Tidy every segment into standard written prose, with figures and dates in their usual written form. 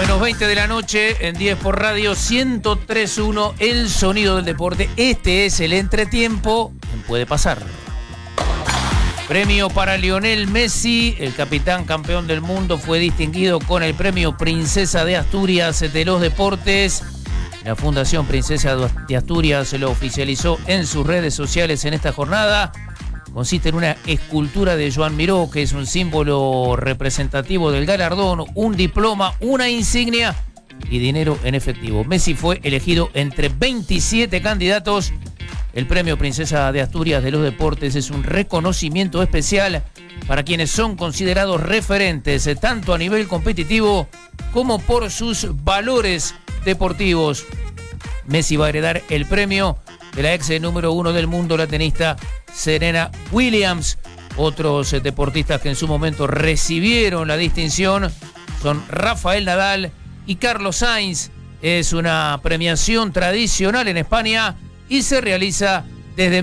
9:20 de la noche en 10 por radio 103.1, el sonido del deporte. Este es el entretiempo en Puede Pasar. Premio para Lionel Messi, el capitán campeón del mundo, fue distinguido con el premio Princesa de Asturias de los Deportes. La Fundación Princesa de Asturias lo oficializó en sus redes sociales en esta jornada. Consiste en una escultura de Joan Miró, que es un símbolo representativo del galardón, un diploma, una insignia y dinero en efectivo. Messi fue elegido entre 27 candidatos. El premio Princesa de Asturias de los Deportes es un reconocimiento especial para quienes son considerados referentes tanto a nivel competitivo como por sus valores deportivos. Messi va a heredar el premio de la ex número 1 del mundo, la tenista Serena Williams. Otros deportistas que en su momento recibieron la distinción son Rafael Nadal y Carlos Sainz. Es una premiación tradicional en España y se realiza desde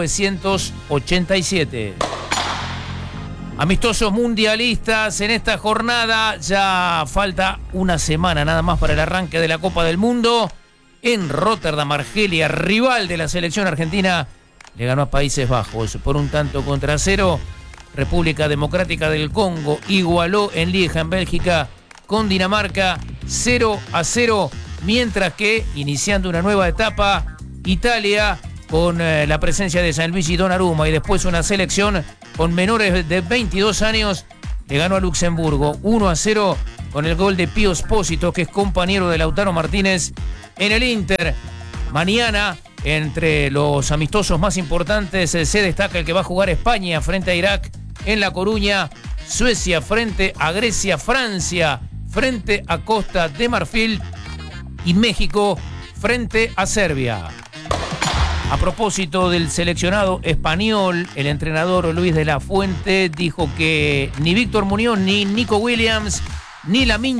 1987. Amistosos mundialistas en esta jornada. Ya falta una semana nada más para el arranque de la Copa del Mundo. En Rotterdam, Argelia, rival de la selección argentina, le ganó a Países Bajos por 1-0. República Democrática del Congo igualó en Lieja, en Bélgica, con Dinamarca 0-0. Mientras que, iniciando una nueva etapa, Italia, con la presencia de Gianluigi Donnarumma y después una selección con menores de 22 años, le ganó a Luxemburgo 1-0 con el gol de Pío Espósito, que es compañero de Lautaro Martínez en el Inter. Mañana, entre los amistosos más importantes, se destaca el que va a jugar España frente a Irak en La Coruña, Suecia frente a Grecia, Francia frente a Costa de Marfil y México frente a Serbia. A propósito del seleccionado español, el entrenador Luis de la Fuente dijo que ni Víctor Muñoz, ni Nico Williams, ni Lamine